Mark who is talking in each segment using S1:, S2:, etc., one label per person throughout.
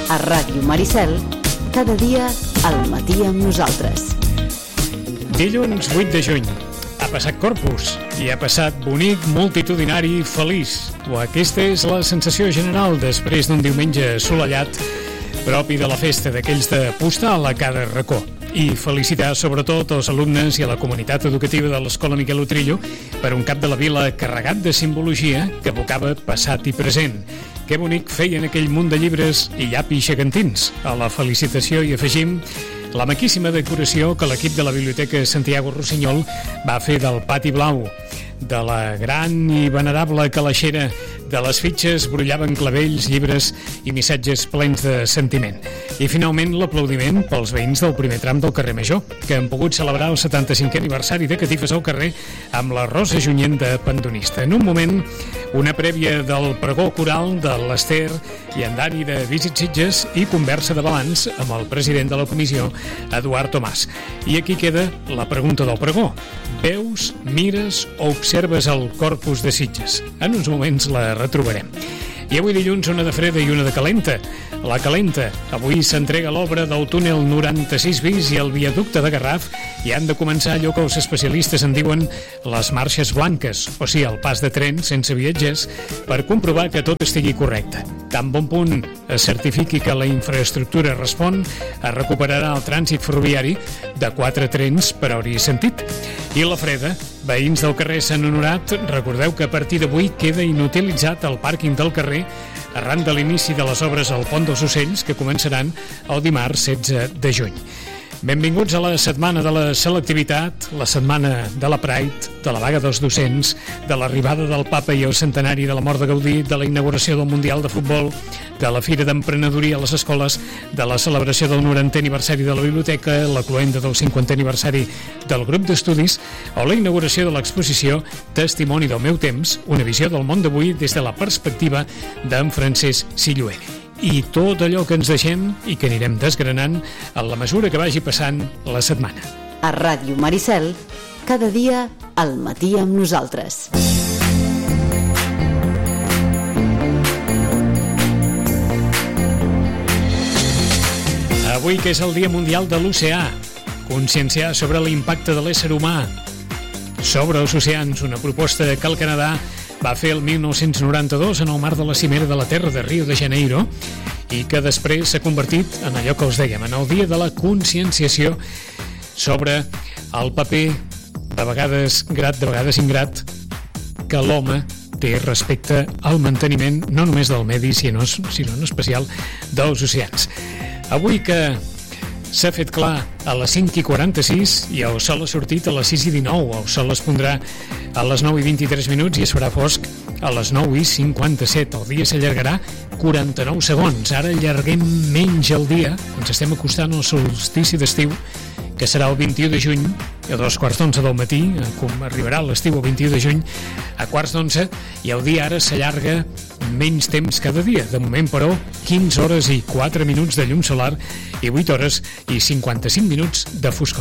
S1: A Ràdio Maricel, cada dia al matí amb nosaltres.
S2: Dilluns 8 de juny. Ha passat Corpus i ha passat bonic, multitudinari, feliç. O aquesta és la sensació general després d'un diumenge assolellat propi de la festa d'aquells de postal a cada racó. I felicitar sobretot als alumnes i a la comunitat educativa de l'Escola Miquel Utrillo per un cap de la vila carregat de simbologia que evocava passat i present. Que bonic feien aquell munt de llibres i llapis gegantins. A la felicitació hi afegim la maquíssima decoració que l'equip de la Biblioteca Santiago Rossinyol va fer del pati blau, de la gran i venerable calaixera. De les fitxes brollaven clavells, llibres i missatges plens de sentiment. I finalment l'aplaudiment pels veïns del primer tram del carrer Major, que han pogut celebrar el 75è aniversari de Catifes al carrer amb la Rosa Junyent de Pandonista. En un moment, una prèvia del pregó coral de l'Ester i en Dani de Visit Sitges i conversa de balanç amb el president de la comissió, Eduard Tomàs. I aquí queda la pregunta del pregó. Veus, mires o observes el Corpus de Sitges? En uns moments la retrobarem. I avui dilluns una de freda i una de calenta. La calenta, avui s'entrega l'obra del túnel 96 bis i el viaducte de Garraf i han de començar allò que els especialistes en diuen les marxes blanques, o sigui, el pas de tren sense viatgers, per comprovar que tot estigui correcte. Tan bon punt es certifiqui que la infraestructura respon, es recuperarà el trànsit ferroviari de 4 trens per hora i sentit. I la freda, veïns del carrer Sant Honorat, recordeu que a partir d'avui queda inutilitzat el pàrquing del carrer arran de l'inici de les obres al Pont dels Ocells que començaran el dimarts 16 de juny. Benvinguts a la setmana de la selectivitat, la setmana de la Pride, de la vaga dels docents, de l'arribada del Papa i el centenari de la mort de Gaudí, de la inauguració del Mundial de Futbol, de la Fira d'Emprenedoria a les escoles, de la celebració del 90è aniversari de la biblioteca, la cloenda del 50è aniversari del grup d'estudis o la inauguració de l'exposició Testimoni del meu temps, una visió del món d'avui des de la perspectiva d'en Francesc Silluer. I tot allò que ens deixem i que anirem desgranant a la mesura que vagi passant la setmana.
S1: A Ràdio Maricel, cada dia al matí amb nosaltres.
S2: Avui, que és el Dia Mundial de l'Oceà, conscienciar sobre l'impacte de l'ésser humà sobre els oceans, una proposta que el Canadà va fer el 1992 en el marc de la Cimera de la Terra de Rio de Janeiro i que després s'ha convertit en allò que us dèiem, en el dia de la conscienciació sobre el paper, de vegades grat, de vegades ingrat, que l'home té respecte al manteniment no només del medi, sinó en especial dels oceans. Avui que s'ha fet clar a les 5:46 i el sol ha sortit a les 6:19. El sol es pondrà a les 9:23 i es farà fosc a les 9:57. El dia s'allargarà 49 segons. Ara allarguem menys el dia. Ens estem acostant al solstici d'estiu, que serà el 21 de juny a 2:15 del matí. Arribarà l'estiu el 21 de juny a 11:15 i el dia ara s'allarga menys temps cada dia. De moment, però, 15 hores i 4 minuts de llum solar i 8 hores i 55 minuts de foscor.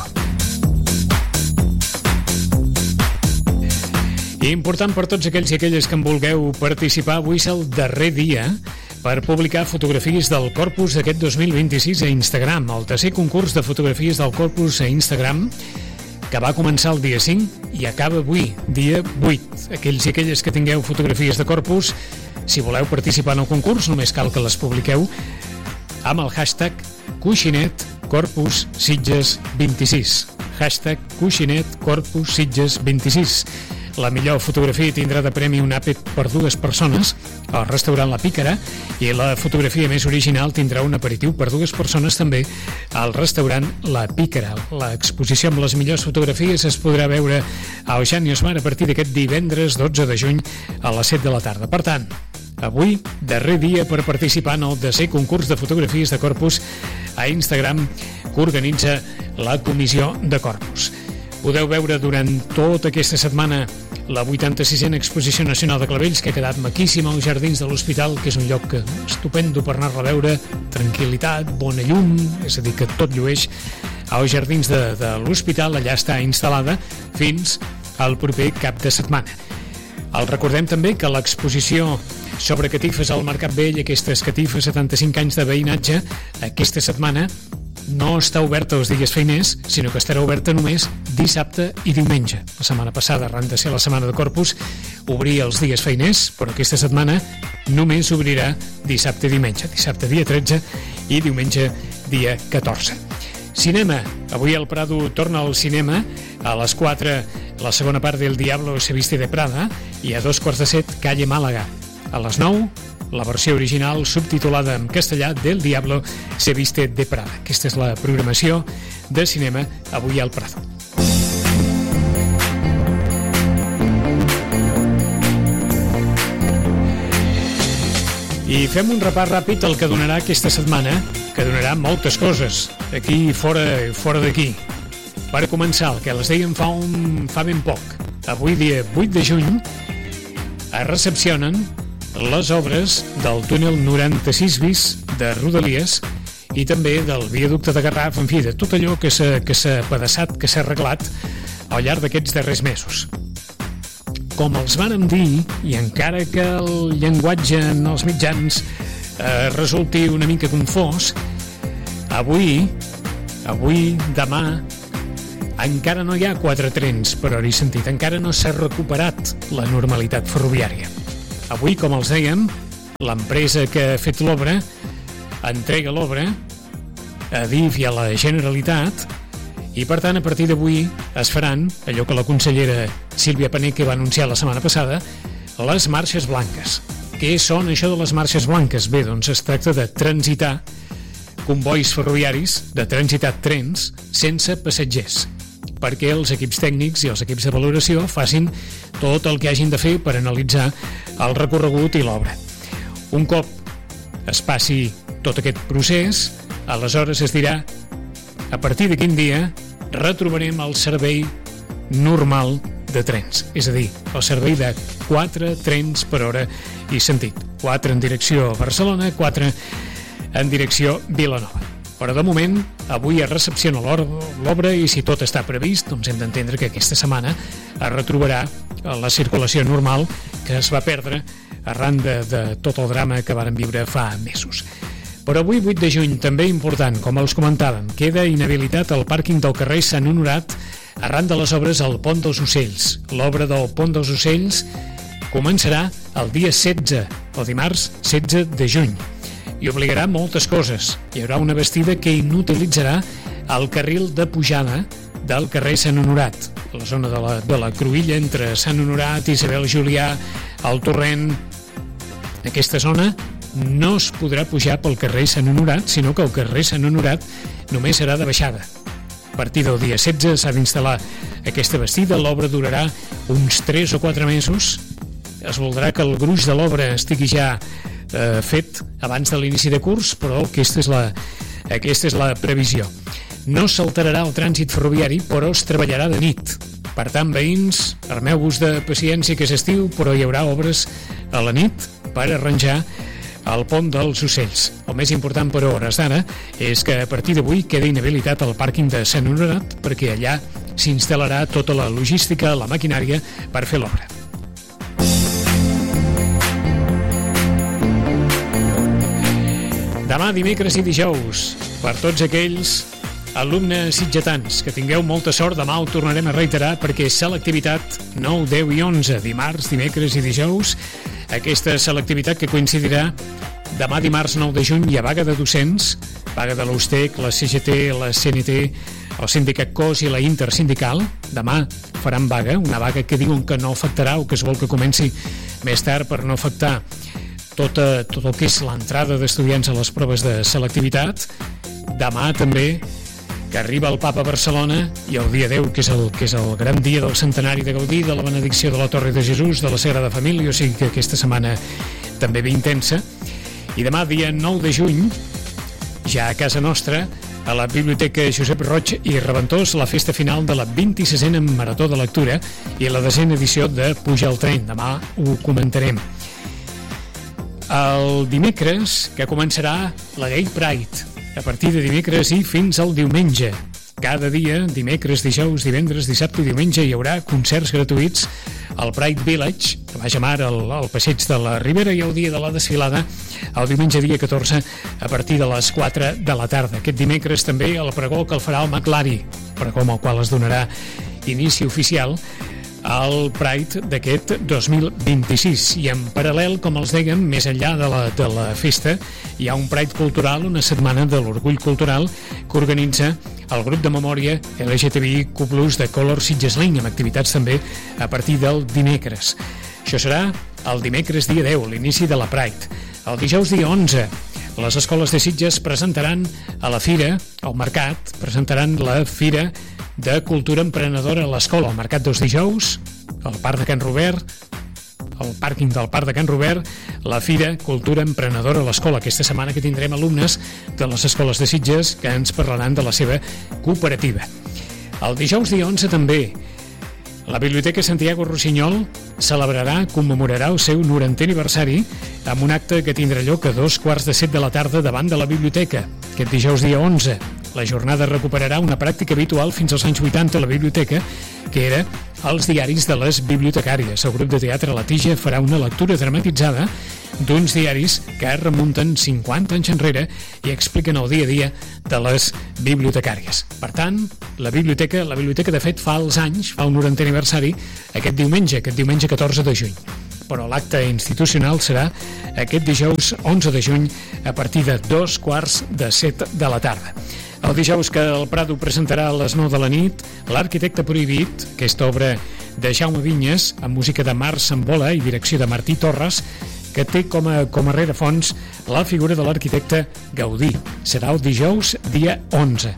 S2: I important per tots aquells i aquelles que en vulgueu participar, avui és el darrer dia per publicar fotografies del Corpus d'aquest 2026 a Instagram. El tercer concurs de fotografies del Corpus a Instagram, que va començar el dia 5 i acaba avui, dia 8. Aquells i aquelles que tingueu fotografies de Corpus, si voleu participar en el concurs, només cal que les publiqueu amb el hashtag Coixinet Corpus Sitges 26. Hashtag Coixinet Corpus Sitges 26. La millor fotografia tindrà de premi un àpat per 2 persones al restaurant La Pícara i la fotografia més original tindrà un aperitiu per 2 persones també al restaurant La Pícara. L'exposició amb les millors fotografies es podrà veure a Eugeni Osmar a partir d'aquest divendres 12 de juny a les 7 de la tarda. Per tant, avui, darrer dia per participar en el desè concurs de fotografies de Corpus a Instagram que organitza la Comissió de Corpus. Podeu veure durant tota aquesta setmana la 86a Exposició Nacional de Clavells, que ha quedat maquíssima als jardins de l'Hospital, que és un lloc estupendo per anar-la a veure, tranquil·litat, bona llum, és a dir, que tot llueix als jardins de l'Hospital. Allà està instal·lada fins al proper cap de setmana. El recordem també que l'exposició sobre catifes al Mercat Vell, aquestes catifes, 75 anys de veïnatge. Aquesta setmana no està oberta els dies feiners, sinó que estarà oberta només dissabte i diumenge. La setmana passada, arran de ser la setmana de Corpus, obria els dies feiners, però aquesta setmana només obrirà dissabte i diumenge. Dissabte dia 13 i diumenge dia 14. Cinema. Avui el Prado torna al cinema. A les 4, la segona part del Diablo se viste de Prada, i a 2:45, Calle Málaga. A les 9, la versió original subtitulada en castellà del Diablo se viste de Prada. Aquesta és la programació de cinema avui al Prado. I fem un repàs ràpid al que donarà aquesta setmana, que donarà moltes coses, aquí i fora d'aquí. Per començar, el que les dèiem fa ben poc. Avui, dia 8 de juny, es recepcionen les obres del túnel 96 bis de Rodalies i també del viaducte de Garraf, en fi, de tot allò que s'ha pedaçat, que s'ha arreglat al llarg d'aquests darrers mesos. Com els vàrem dir, i encara que el llenguatge en els mitjans resulti una mica confós, avui, demà, encara no hi ha 4 trens per hora i sentit, encara no s'ha recuperat la normalitat ferroviària. Avui, com els dèiem, l'empresa que ha fet l'obra entrega l'obra a DIF i a la Generalitat, i per tant a partir d'avui es faran allò que la consellera Sílvia Paneque va anunciar la setmana passada, les marxes blanques. Què són això de les marxes blanques? Bé, doncs es tracta de transitar convois ferroviaris, de transitar trens sense passatgers, perquè els equips tècnics i els equips de valoració facin tot el que hagin de fer per analitzar el recorregut i l'obra. Un cop es passi tot aquest procés, aleshores es dirà a partir de quin dia retrobarem el servei normal de trens, és a dir, el servei de 4 trens per hora i sentit. 4 en direcció a Barcelona, 4 en direcció Vilanova. Però de moment, avui es recepciona l'obra i si tot està previst, doncs hem d'entendre que aquesta setmana es retrobarà la circulació normal que es va perdre arran de tot el drama que varen viure fa mesos. Però avui, 8 de juny, també important, com els comentàvem, queda inhabilitat el pàrquing del carrer Sant Honorat arran de les obres al Pont dels Ocells. L'obra del Pont dels Ocells començarà el dia 16, o dimarts 16 de juny, i obligarà moltes coses. Hi haurà una bastida que inutilitzarà el carril de pujada del carrer Sant Honorat, la zona de la Cruïlla entre Sant Honorat, Isabel Julià, el Torrent. Aquesta zona no es podrà pujar pel carrer Sant Honorat, sinó que el carrer Sant Honorat només serà de baixada. A partir del dia 16 s'ha d'instal·lar aquesta bastida. L'obra durarà uns 3 o 4 mesos. Es voldrà que el gruix de l'obra estigui ja fet abans de l'inici de curs, però aquesta és la previsió. No s'alterarà el trànsit ferroviari, però es treballarà de nit. Per tant, veïns, armeu-vos de paciència, que és estiu, però hi haurà obres a la nit per arranjar el Pont dels Ocells. El més important per hores d'ara és que a partir d'avui queda inhabilitat el pàrquing de Sant Honorat, perquè allà s'instal·larà tota la logística, la maquinària per fer l'obra. Demà, dimecres i dijous, per tots aquells alumnes sitgetans que tingueu molta sort, demà ho tornarem a reiterar perquè selectivitat 9, 10 i 11, dimarts, dimecres i dijous. Aquesta selectivitat que coincidirà demà dimarts 9 de juny hi ha vaga de docents, vaga de l'USTEC, la CGT, la CNT, el sindicat COS i la intersindical. Demà faran vaga, una vaga que diuen que no afectarà o que es vol que comenci més tard per no afectar tot el que és l'entrada d'estudiants a les proves de selectivitat. Demà també, que arriba el Papa a Barcelona, i el dia 10, que és el gran dia del centenari de Gaudí, de la benedicció de la Torre de Jesús, de la Sagrada Família, o sigui que aquesta setmana també ve intensa. I demà, dia 9 de juny, ja a casa nostra, a la Biblioteca Josep Roig i Reventós, la festa final de la 26a Marató de Lectura i la 10a edició de Puja al Tren. Demà ho comentarem. El dimecres, que començarà la Gay Pride, a partir de dimecres i fins al diumenge. Cada dia, dimecres, dijous, divendres, dissabte i diumenge, hi haurà concerts gratuïts al Pride Village, que va Mar al passeig de la Ribera, i el dia de la desfilada, el diumenge dia 14, a partir de les 4 de la tarda. Aquest dimecres també el pregó que el farà el McLari, pregó amb el qual es donarà inici oficial al Pride d'aquest 2026. I en paral·lel, com els dèiem, més enllà de la festa, hi ha un Pride cultural, una setmana de l'orgull cultural que organitza el grup de memòria LGTBIQ+ de Color Sitges Link, amb activitats també a partir del dimecres. Això serà el dimecres dia 10, l'inici de la Pride. El dijous dia 11, les escoles de Sitges presentaran a la fira, al mercat, presentaran la Fira de Cultura Emprenedora a l'escola, al mercat dels dijous, al Parc de Can Robert, al pàrquing del Parc de Can Robert, la Fira Cultura Emprenedora a l'escola. Aquesta setmana que tindrem alumnes de les escoles de Sitges que ens parlaran de la seva cooperativa. El dijous dia 11 també, la Biblioteca Santiago Rossinyol commemorarà el seu 90è aniversari amb un acte que tindrà lloc a 7:15 de la tarda davant de la biblioteca. Aquest dijous dia 11, la jornada recuperarà una pràctica habitual fins als anys 80 a la biblioteca, que era els diaris de les bibliotecàries. El grup de teatre La Tija farà una lectura dramatitzada d'uns diaris que es remunten 50 anys enrere i expliquen el dia a dia de les bibliotecàries. Per tant, la biblioteca de fet fa els anys, fa un 90è aniversari aquest diumenge 14 de juny. Però l'acte institucional serà aquest dijous 11 de juny a partir de 7:15 de la tarda. El dijous que el Prado presentarà a les 9 de la nit L'Arquitecte Prohibit, aquesta obra de Jaume Vinyes, amb música de Marc Sambola i direcció de Martí Torres, que té com a rerefons la figura de l'arquitecte Gaudí. Serà el dijous dia 11.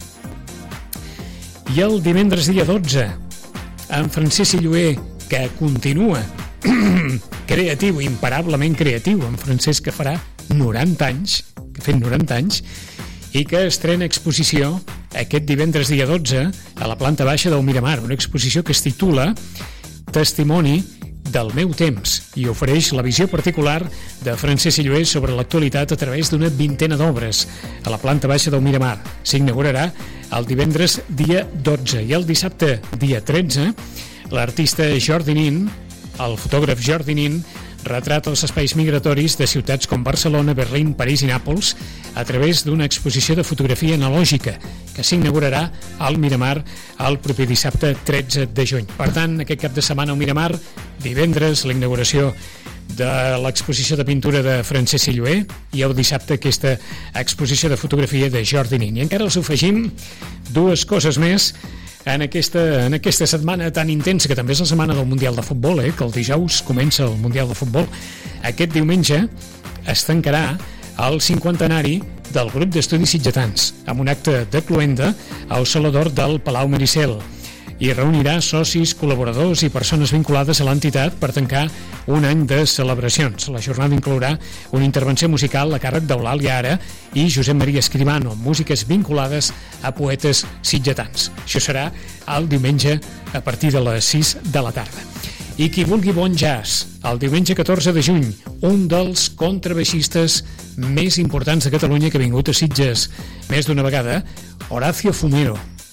S2: I el divendres dia 12, en Francesc Silloé, que continua creatiu, imparablement creatiu, en Francesc, que farà 90 anys, que ha fet 90 anys, i que estrena exposició aquest divendres dia 12 a la planta baixa del Miramar, una exposició que es titula Testimoni del meu temps i ofereix la visió particular de Francesc Silloé sobre l'actualitat a través d'una vintena d'obres a la planta baixa del Miramar. S'inaugurarà el divendres dia 12 i el dissabte dia 13 l'artista Jordi Nin, el fotògraf Jordi Nin, retrata els espais migratoris de ciutats com Barcelona, Berlín, París i Nàpols a través d'una exposició de fotografia analògica que s'inaugurarà al Miramar el proper dissabte 13 de juny. Per tant, aquest cap de setmana al Miramar, divendres la inauguració de l'exposició de pintura de Francesc Silloé i el dissabte aquesta exposició de fotografia de Jordi Nin. I encara els afegim dues coses més en aquesta setmana tan intensa, que també és la setmana del Mundial de Futbol, que el dijous comença el Mundial de Futbol. Aquest diumenge es tancarà el 50ennari del grup d'estudis sitgetans, amb un acte de cloenda al Saló d'Or del Palau Maricel, i reunirà socis, col·laboradors i persones vinculades a l'entitat per tancar un any de celebracions. La jornada inclourà una intervenció musical a càrrec d'Eulàlia Ara i Josep Maria Escribano, amb músiques vinculades a poetes sitgetans. Això serà el diumenge a partir de les 6 de la tarda. I qui vulgui bon jazz, el diumenge 14 de juny, un dels contrabaixistes més importants de Catalunya que ha vingut a Sitges més d'una vegada, Horacio Fumero,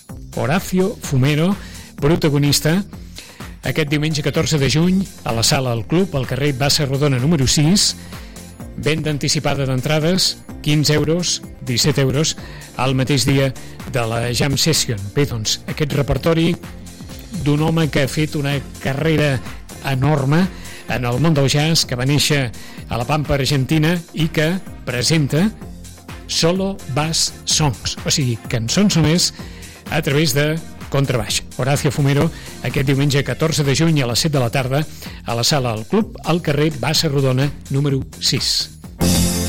S2: protagonista aquest diumenge 14 de juny a la sala del Club, al carrer Bassa Rodona número 6, venda anticipada d'entrades, 15 euros, 17 euros, al mateix dia de la Jam Session. Bé, doncs, aquest repertori d'un home que ha fet una carrera enorme en el món del jazz, que va néixer a la Pampa Argentina i que presenta solo bass songs, o sigui, cançons només a través de contrabaix. Horacio Fumero, aquest diumenge 14 de juny a les 7 de la tarda a la sala del Club, al carrer Bassa Rodona número 6.